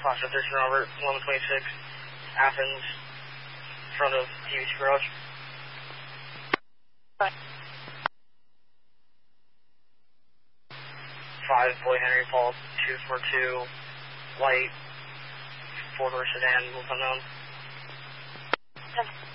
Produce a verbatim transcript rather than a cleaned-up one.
Foster thirteen Robert, eleven twenty-six, Athens, in front of T V C Garage. Bye. five, Boy Henry, Paul, two four two, light, four-door sedan, move unknown. ten.